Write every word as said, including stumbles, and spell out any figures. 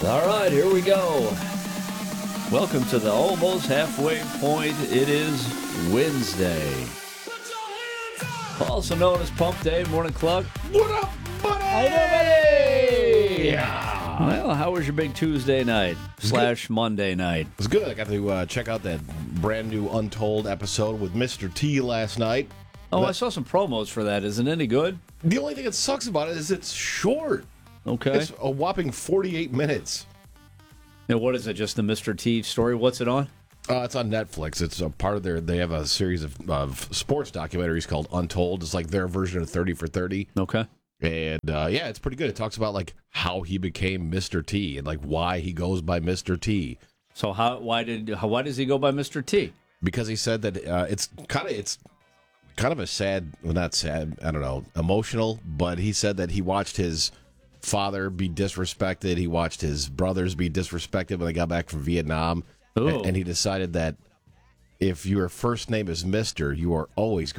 All right, here we go. Welcome to the almost halfway point. It is Wednesday, also known as Pump Day, Morning Club. What up, buddy? How you doing, buddy? Yeah. Well, how was your big Tuesday night slash Monday night? It was good. I got to uh, check out that brand new Untold episode with Mister T last night. Oh, that, I saw some promos for that. Isn't it any good? The only thing that sucks about it is it's short. Okay. It's a whopping forty-eight minutes. Now, what is it? Just the Mister T story? What's it on? Uh, it's on Netflix. It's a part of their. They have a series of, of sports documentaries called Untold. It's like their version of thirty for thirty. Okay. And uh, yeah, it's pretty good. It talks about like how he became Mister T and like why he goes by Mister T. So how? Why did? How, why does he go by Mister T? Because he said that uh, it's kind of it's kind of a sad, well, not sad. I don't know, emotional. But he said that he watched his father be disrespected. He watched his brothers be disrespected when they got back from Vietnam. Ooh. And, and he decided that if your first name is Mister, you are always